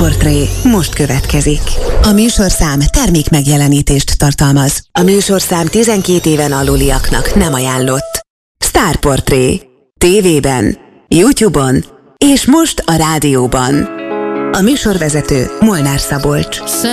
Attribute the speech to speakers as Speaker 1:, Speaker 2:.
Speaker 1: Portré most következik. A műsorszám termék megjelenítést tartalmaz. A műsorszám 12 éven aluliaknak nem ajánlott. Star Portré. TV-ben, YouTube-on és most a rádióban. A műsorvezető Molnár Szabolcs.